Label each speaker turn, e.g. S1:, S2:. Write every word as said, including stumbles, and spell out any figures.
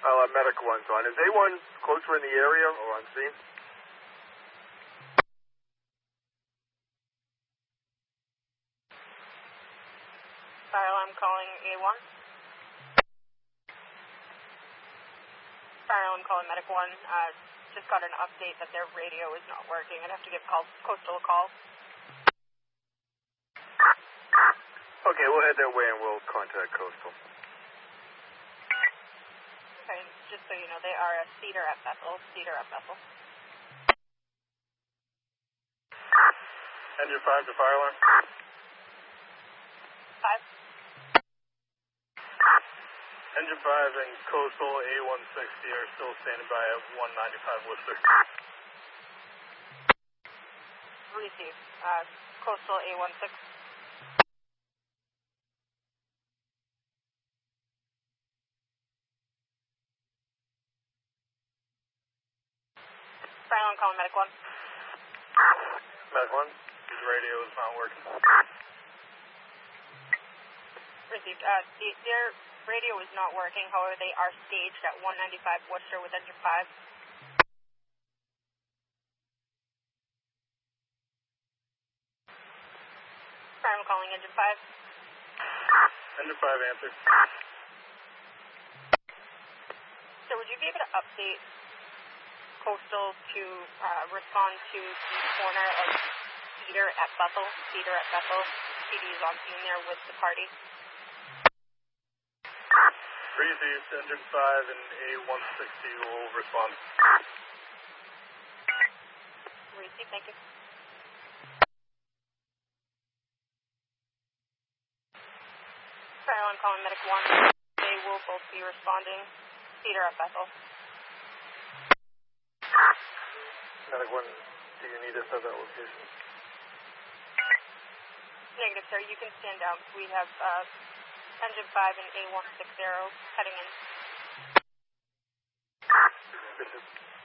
S1: I'll have Medic one's on. Is A one closer in the area or on scene?
S2: Fire alarm calling A one. Fire alarm calling Medic one. Uh, just got an update that their radio is not working. I'd have to give call, Coastal a call.
S1: Okay, we'll head that way and we'll contact Coastal.
S2: Okay, just so you know, they are a Cedar at Bethel. Cedar at Bethel.
S1: Engine five to fire alarm.
S2: Five.
S1: Engine five and Coastal A one sixty are still standing by at one ninety-five Worcester.
S2: Receive. Uh, Coastal A one six. Fire alarm calling Medic one.
S1: Medic one, his radio is not working.
S2: Received. Uh, the, their radio is not working, however, they are staged at one ninety-five Worcester with engine five. Fire alarm calling engine five.
S1: Engine five, answer.
S2: So would you be able to update Coastal to uh, respond to the corner of Cedar at Bethel? Cedar at Bethel. C D is on scene there with the party.
S1: Received, engine five and A one sixty will respond.
S2: Receive, thank you. Fire alarm calling Medic one. They will both be responding. Cedar at Bethel.
S1: Medic one, do you need us at that location?
S2: Negative, sir. You can stand down. We have uh, engine five and A one sixty heading in.
S1: Bishop.